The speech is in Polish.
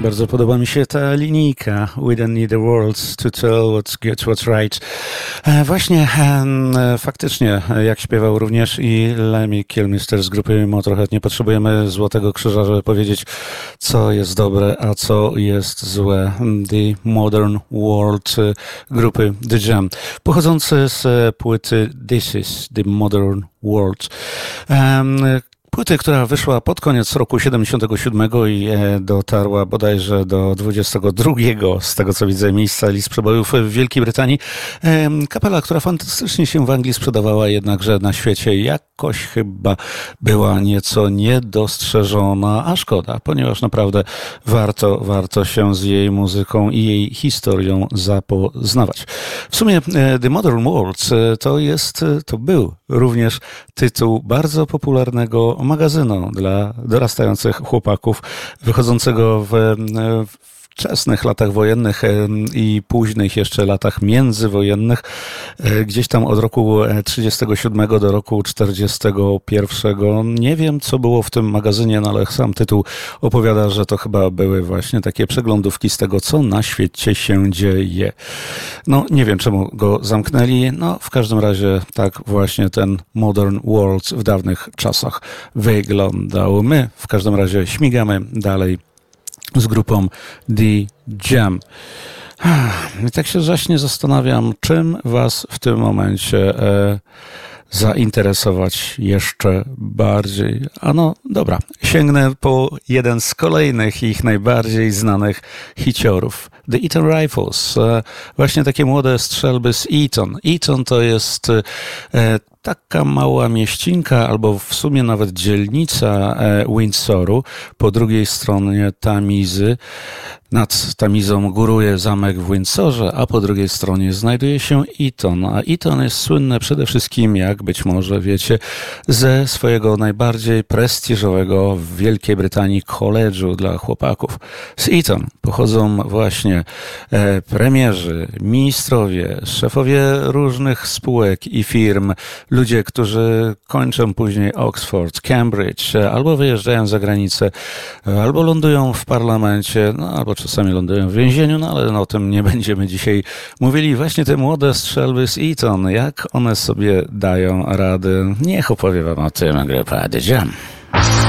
Bardzo podoba mi się ta linijka. We don't need the words to tell what's good, what's right. Właśnie, faktycznie, jak śpiewał również i Lemmy Kilmister z grupy Motorhead, nie potrzebujemy Złotego Krzyża, żeby powiedzieć, co jest dobre, a co jest złe. The Modern World grupy The Jam, pochodzący z płyty This is the Modern World. Płyty, która wyszła pod koniec roku 77 i dotarła bodajże do 22, z tego co widzę, miejsca list przebojów w Wielkiej Brytanii. Kapela, która fantastycznie się w Anglii sprzedawała, jednakże na świecie jakoś chyba była nieco niedostrzeżona, a szkoda, ponieważ naprawdę warto się z jej muzyką i jej historią zapoznawać. W sumie The Modern World to był również tytuł bardzo popularnego magazynu dla dorastających chłopaków, wychodzącego w wczesnych latach wojennych i późnych jeszcze latach międzywojennych, gdzieś tam od roku 37 do roku 41. Nie wiem, co było w tym magazynie, no ale sam tytuł opowiada, że to chyba były właśnie takie przeglądówki z tego, co na świecie się dzieje. No, nie wiem, czemu go zamknęli. No, w każdym razie tak właśnie ten Modern World w dawnych czasach wyglądał. My w każdym razie śmigamy dalej z grupą The Jam. I tak się zaśnie zastanawiam, czym was w tym momencie zainteresować jeszcze bardziej. No dobra, sięgnę po jeden z kolejnych ich najbardziej znanych hiciorów. The Eton Rifles. Właśnie takie młode strzelby z Eton. Eton to jest taka mała mieścinka, albo w sumie nawet dzielnica Windsoru, po drugiej stronie Tamizy. Nad Tamizą góruje zamek w Windsorze, a po drugiej stronie znajduje się Eton. A Eton jest słynne przede wszystkim, jak być może wiecie, ze swojego najbardziej prestiżowego w Wielkiej Brytanii college'u dla chłopaków. Z Eton pochodzą właśnie premierzy, ministrowie, szefowie różnych spółek i firm, ludzie, którzy kończą później Oxford, Cambridge, albo wyjeżdżają za granicę, albo lądują w parlamencie, no albo czasami lądują w więzieniu, no ale o tym nie będziemy dzisiaj mówili. Właśnie te młode strzelby z Eton, jak one sobie dają radę. Niech opowie wam o tym grupa The Jam.